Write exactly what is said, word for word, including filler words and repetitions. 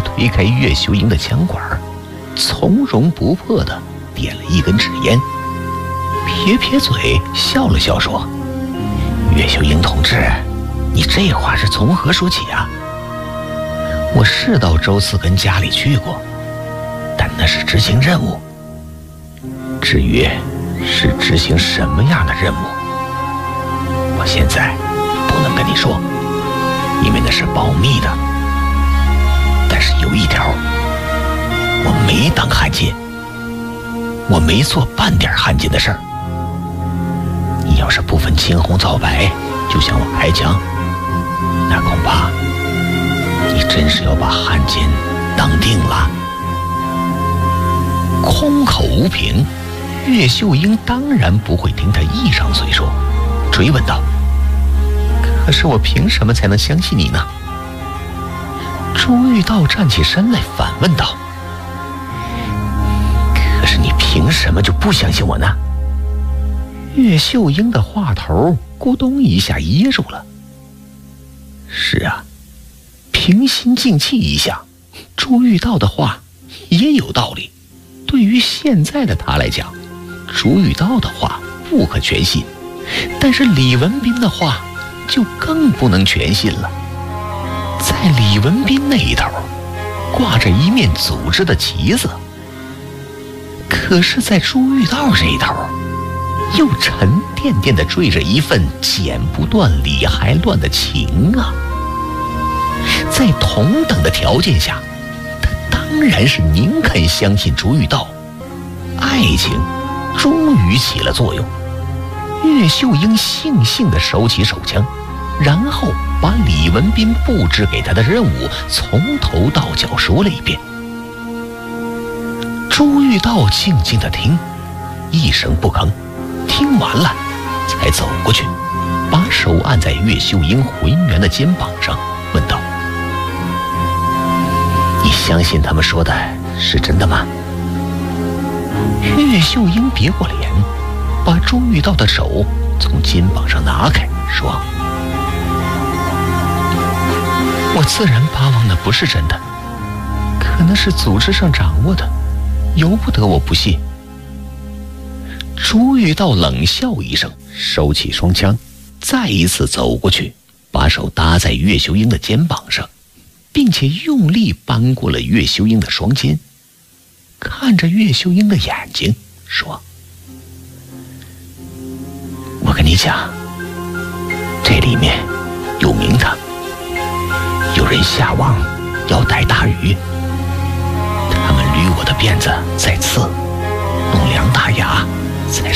推开岳秀英的枪管，从容不迫地点了一根纸烟，撇撇嘴笑了笑说：“岳秀英同志，你这话是从何说起啊？我是到周四根家里去过，但那是执行任务。至于是执行什么样的任务，我现在不能跟你说，因为那是保密的。但是有一条，我没当汉奸，我没做半点汉奸的事儿。你要是不分青红皂白就向我开枪，那恐怕你真是要把汉奸当定了。”空口无凭，岳秀英当然不会听他一张嘴说，追问道：“可是我凭什么才能相信你呢？”朱玉道站起身来反问道：“可是你凭什么就不相信我呢？”岳秀英的话头咕咚一下噎住了。是啊，平心静气一想，朱玉道的话也有道理。对于现在的他来讲，朱玉道的话不可全信，但是李文斌的话就更不能全信了。在李文斌那一头挂着一面组织的旗子，可是在朱玉道这一头又沉甸甸地坠着一份剪不断理还乱的情啊。在同等的条件下，他当然是宁肯相信朱玉道。爱情终于起了作用，岳秀英悻悻地收起手枪，然后把李文斌布置给他的任务从头到脚说了一遍。朱玉道静静地听，一声不吭，听完了才走过去，把手按在岳秀英浑圆的肩膀上，问道：“你相信他们说的是真的吗？”岳秀英别过脸，把朱玉道的手从肩膀上拿开，说：“我自然巴望的不是真的，可那是组织上掌握的，由不得我不信。”朱玉道冷笑一声，收起双枪，再一次走过去，把手搭在岳秀英的肩膀上，并且用力扳过了岳秀英的双肩，看着岳秀英的眼睛说：“我跟你讲，这里面有名堂，有人下网要逮大鱼，他们捋我的辫子在刺，